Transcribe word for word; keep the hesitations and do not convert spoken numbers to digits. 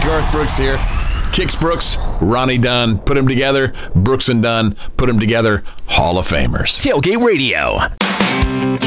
Garth Brooks here. Kix Brooks, Ronnie Dunn, put them together. Brooks and Dunn, put them together. Hall of Famers. Tailgate Radio.